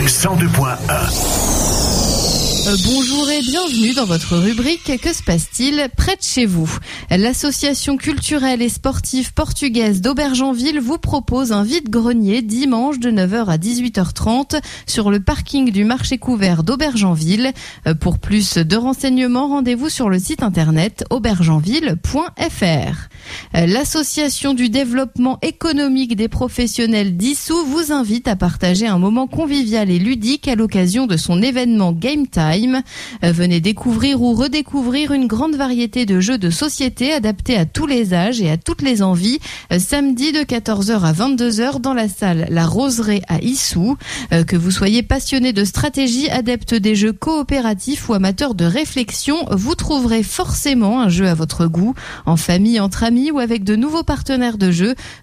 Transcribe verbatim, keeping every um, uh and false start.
cent deux point un. Euh, bonjour et bienvenue dans votre rubrique Que se passe-t-il près de chez vous? L'association culturelle et sportive portugaise d'Aubergenville vous propose un vide-grenier dimanche de neuf heures à dix-huit heures trente sur le parking du marché couvert d'Aubergenville. Euh, pour plus de renseignements, rendez-vous sur le site internet aubergenville point f r. Euh, L'association du développement économique des professionnels d'Issou vous invite à partager un moment convivial et ludique à l'occasion de son événement Game Time. Venez découvrir ou redécouvrir une grande variété de jeux de société adaptés à tous les âges et à toutes les envies. Samedi de quatorze heures à vingt-deux heures dans la salle La Roseraie à Issou. Que vous soyez passionné de stratégie, adepte des jeux coopératifs ou amateur de réflexion, vous trouverez forcément un jeu à votre goût, en famille, entre amis ou avec de nouveaux partenaires de jeu.